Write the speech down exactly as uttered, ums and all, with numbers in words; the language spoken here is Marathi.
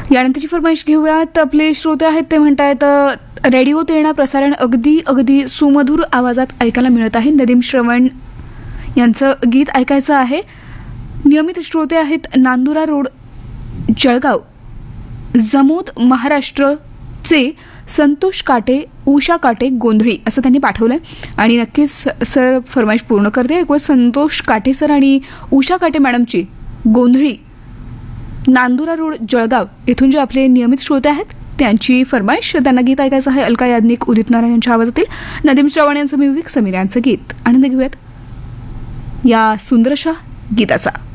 यानंतरची फरमाईश घेऊयात. आपले श्रोते आहेत ते म्हणतायत, रेडिओत येणं प्रसारण अगदी अगदी सुमधुर आवाजात ऐकायला मिळत आहे. नदीम श्रवण यांचं गीत ऐकायचं आहे. नियमित श्रोते आहेत नांदुरा रोड जळगाव, जमोद महाराष्ट्रचे संतोष काटे, उषा काटे गोंधळी असं त्यांनी पाठवलंय. आणि नक्कीच सर फरमाईश पूर्ण करते. एक संतोष काटे सर आणि उषा काटे मॅडमची गोंधळी नांदुरा रोड जळगाव इथून जे आपले नियमित श्रोते आहेत त्यांची फरमाईश. त्यांना गीत ऐकायचं आहे अलका याज्ञिक, उदित नारायण यांच्या आवाजातील. नदीम श्रवण यांचं म्युझिक, समीर यांचं गीत. आनंद घेऊयात या सुंदरशा गीताचा.